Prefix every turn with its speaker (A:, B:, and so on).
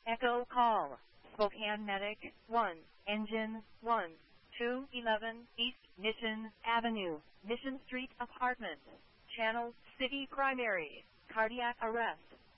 A: Echo call. Spokane Medic 1, Engine 1, 211 East Mission Avenue, Mission Street Apartment. Channel City Primary. Cardiac arrest.